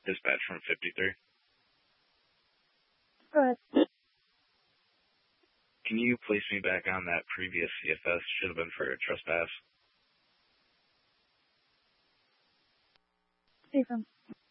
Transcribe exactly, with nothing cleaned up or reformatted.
Dispatch from fifty-three. Go ahead. Can you place me back on that previous C F S? Should have been for a trespass. Stay from